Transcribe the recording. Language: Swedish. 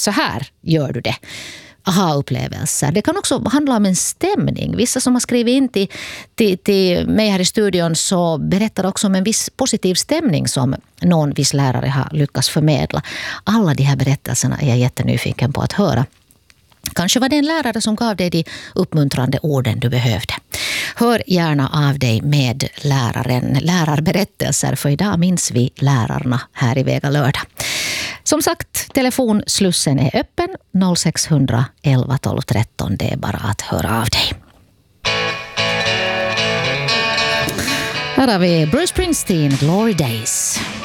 så här gör du det. Aha-upplevelser. Det kan också handla om en stämning. Vissa som har skrivit in till mig här i studion så berättar också om en viss positiv stämning som någon viss lärare har lyckats förmedla. Alla de här berättelserna är jag jättenyfiken på att höra. Kanske var det en lärare som gav dig de uppmuntrande orden du behövde. Hör gärna av dig med lärarberättelser, för idag minns vi lärarna här i Vega lördag. Som sagt, telefonslussen är öppen 0600 11 12 13. Det är bara att höra av dig. Här har vi Bruce Springsteen, Glory Days.